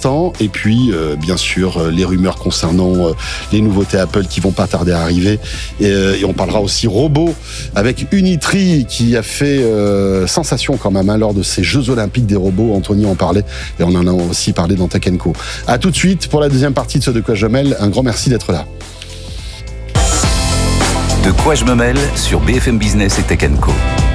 l'instant. Et puis, bien sûr, les rumeurs concernant les nouveautés Apple qui vont pas tarder à arriver. Et on parlera aussi robots avec Unitree qui a fait sensation quand même lors de ces Jeux Olympiques des robots. Anthony en parlait et on en a aussi parlé dans Tech & Co. À tout de suite pour la deuxième partie de ce De quoi je me mêle. Un grand merci d'être là. De quoi je me mêle sur BFM Business et Tech & Co.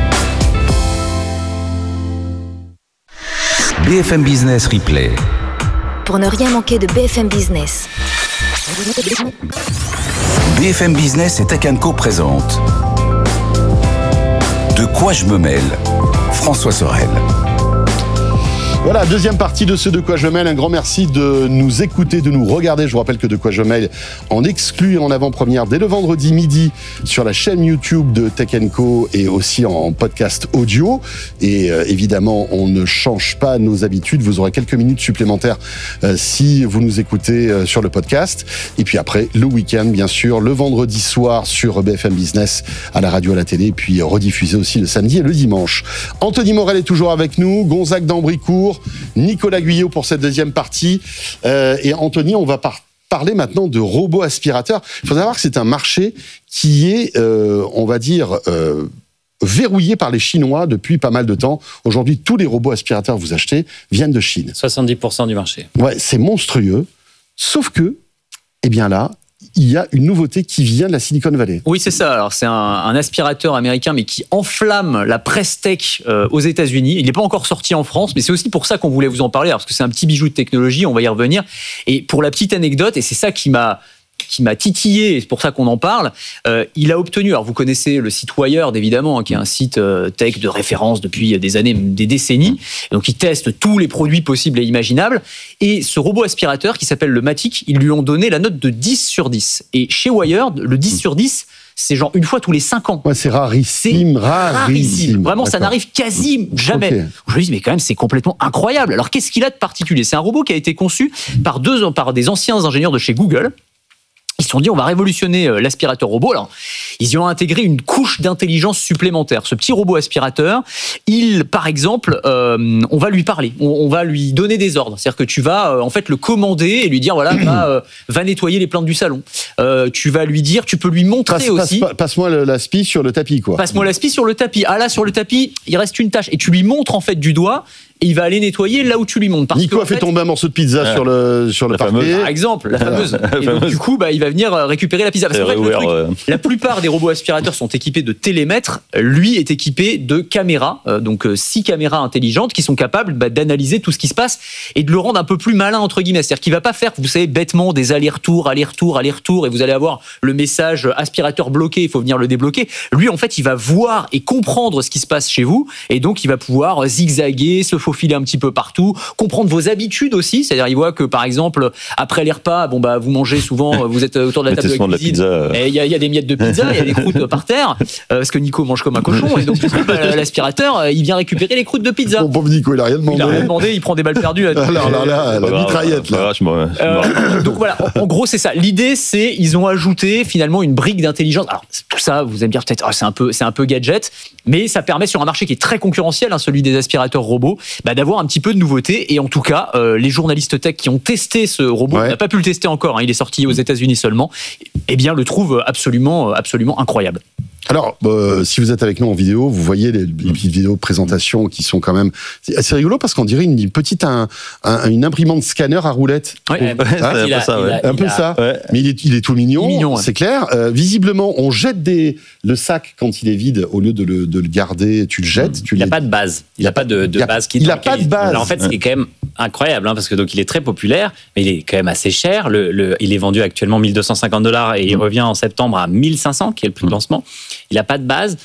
BFM Business Replay. Pour ne rien manquer de BFM Business. BFM Business et Tech & Co présente De quoi je me mêle, François Sorel. Voilà, deuxième partie de ce De quoi je mêle. Un grand merci de nous écouter, de nous regarder. Je vous rappelle que De quoi je mêle en exclut et en avant-première dès le vendredi midi sur la chaîne YouTube de Tech & Co et aussi en podcast audio. Et évidemment, on ne change pas nos habitudes. Vous aurez quelques minutes supplémentaires si vous nous écoutez sur le podcast. Et puis après, le week-end, bien sûr, le vendredi soir sur BFM Business, à la radio, à la télé, et puis rediffusé aussi le samedi et le dimanche. Anthony Morel est toujours avec nous, Gonzague d'Ambricourt, Nicolas Guyot pour cette deuxième partie. Et Anthony, on va parler maintenant de robots aspirateurs. Il faut savoir que c'est un marché qui est, on va dire, verrouillé par les Chinois depuis pas mal de temps. Aujourd'hui, tous les robots aspirateurs que vous achetez viennent de Chine. 70% du marché. Ouais, c'est monstrueux. Sauf que, eh bien là, il y a une nouveauté qui vient de la Silicon Valley. Oui, c'est ça. Alors, c'est un aspirateur américain, mais qui enflamme la presse tech aux États-Unis. Il n'est pas encore sorti en France, mais c'est aussi pour ça qu'on voulait vous en parler, parce que c'est un petit bijou de technologie, on va y revenir. Et pour la petite anecdote, et c'est ça qui m'a titillé, et c'est pour ça qu'on en parle, il a obtenu, alors vous connaissez le site Wired évidemment, qui est un site tech de référence depuis des années, des décennies, donc il teste tous les produits possibles et imaginables, et ce robot aspirateur qui s'appelle le Matic, ils lui ont donné la note de 10 sur 10, et chez Wired, le 10 sur 10, c'est genre une fois tous les 5 ans. Ouais, c'est rarissime. Vraiment, D'accord. ça n'arrive quasi jamais. Okay. Je me dis, mais quand même, c'est complètement incroyable. Alors, qu'est-ce qu'il a de particulier ? C'est un robot qui a été conçu par des anciens ingénieurs de chez Google. Ils se sont dit, on va révolutionner l'aspirateur robot. Alors, ils y ont intégré une couche d'intelligence supplémentaire. Ce petit robot aspirateur, par exemple, on va lui parler, on va lui donner des ordres. C'est-à-dire que tu vas en fait le commander et lui dire, voilà, va nettoyer les plantes du salon. Tu vas lui dire, tu peux lui montrer aussi. Passe-moi l'aspi sur le tapis, quoi. Passe-moi l'aspi sur le tapis. Ah là, sur le tapis, il reste une tâche. Et tu lui montres en fait du doigt. Et il va aller nettoyer là où tu lui montres. Parce Nico a fait tomber un morceau de pizza sur le parquet. Par exemple, la fameuse. Et donc, du coup, il va venir récupérer la pizza. Parce que la plupart des robots aspirateurs sont équipés de télémètres. Lui est équipé de caméras, donc 6 caméras intelligentes qui sont capables d'analyser tout ce qui se passe et de le rendre un peu plus malin, entre guillemets. C'est-à-dire qu'il va pas faire, vous savez, bêtement des allers-retours, et vous allez avoir le message aspirateur bloqué, il faut venir le débloquer. Lui, en fait, il va voir et comprendre ce qui se passe chez vous, et donc il va pouvoir zigzaguer, se faufiler un petit peu partout, comprendre vos habitudes aussi, c'est-à-dire il voit que par exemple après les repas, vous mangez souvent, vous êtes autour de la table de la cuisine, et il y a des miettes de pizza, il y a des croûtes par terre, parce que Nico mange comme un cochon, et donc du coup l'aspirateur il vient récupérer les croûtes de pizza. Bon, pauvre Nico, il a rien demandé. Il prend des balles perdues. Alors là, la mitraillette là. Donc voilà, en gros c'est ça. L'idée c'est ils ont ajouté finalement une brique d'intelligence. Alors tout ça, vous allez me dire peut-être c'est un peu gadget, mais ça permet sur un marché qui est très concurrentiel, celui des aspirateurs robots, d'avoir un petit peu de nouveauté. Et en tout cas, les journalistes tech qui ont testé ce robot, on n'a pas pu le tester encore, il est sorti aux États-Unis seulement, eh bien le trouvent absolument incroyable. Alors, si vous êtes avec nous en vidéo, vous voyez les petites vidéos de présentation qui sont quand même assez rigolo parce qu'on dirait une petite une imprimante scanner à roulette. Oui, un peu ça. Ouais. Mais il est tout mignon, c'est clair. Visiblement, on jette le sac quand il est vide au lieu de le garder. Tu le jettes. Il n'y a pas de base. Il n'y a pas de base qui. Il n'a pas de base. Alors, en fait, ce qui est quand même incroyable, parce que donc il est très populaire, mais il est quand même assez cher. Il est vendu actuellement $1,250 et il revient en septembre à 1,500, qui est le prix de lancement. Il n'a pas de base.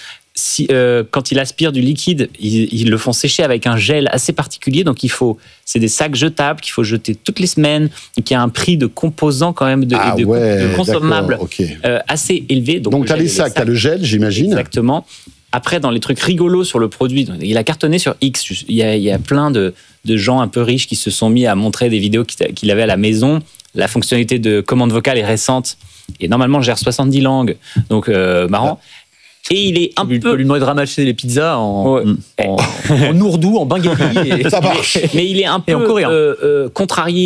Quand il aspire du liquide, ils le font sécher avec un gel assez particulier. Donc, c'est des sacs jetables qu'il faut jeter toutes les semaines. Donc, il y a un prix de composants quand même de consommables assez élevé. Donc tu as les sacs, tu as le gel, j'imagine. Exactement. Après, dans les trucs rigolos sur le produit, il a cartonné sur X. Il y a plein de gens un peu riches qui se sont mis à montrer des vidéos qu'il avait à la maison. La fonctionnalité de commande vocale est récente. Et normalement, je gère 70 langues. Donc, marrant. Et il est Tu peux lui demander de ramasser les pizzas en ourdou, en bengali. Ça marche. Mais il est un peu contrarié